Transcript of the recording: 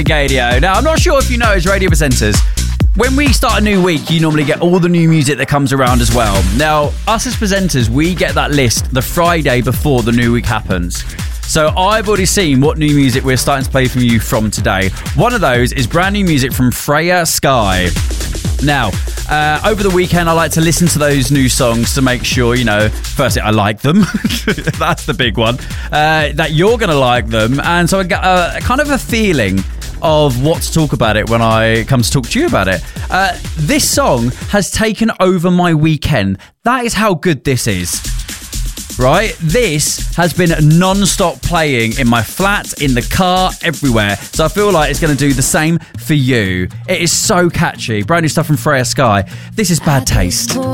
Radio. Now, I'm not sure if you know, as radio presenters, when we start a new week, you normally get all the new music that comes around as well. Now, us as presenters, we get that list the Friday before the new week happens. So I've already seen what new music we're starting to play from you from today. One of those is brand new music from Freya Sky. Now, over the weekend, I like to listen to those new songs to make sure, firstly, I like them. That's the big one. That you're going to like them. And so I get kind of a feeling of what to talk about it when I come to talk to you about it. This song has taken over my weekend. That is how good this is. Right? This has been non-stop playing in my flat, in the car, everywhere. So I feel like it's going to do the same for you. It is so catchy. Brand new stuff from Freya Sky. This is Bad Taste.